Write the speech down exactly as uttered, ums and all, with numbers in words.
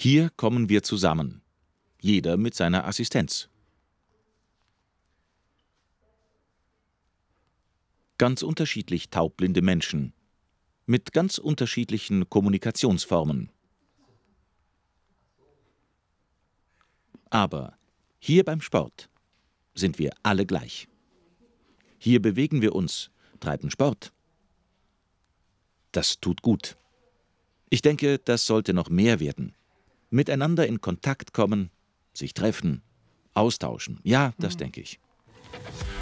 Hier kommen wir zusammen, jeder mit seiner Assistenz. Ganz unterschiedlich taubblinde Menschen, mit ganz unterschiedlichen Kommunikationsformen. Aber hier beim Sport sind wir alle gleich. Hier bewegen wir uns, treiben Sport. Das tut gut. Ich denke, das sollte noch mehr werden. Miteinander in Kontakt kommen, sich treffen, austauschen. Ja, das denke ich.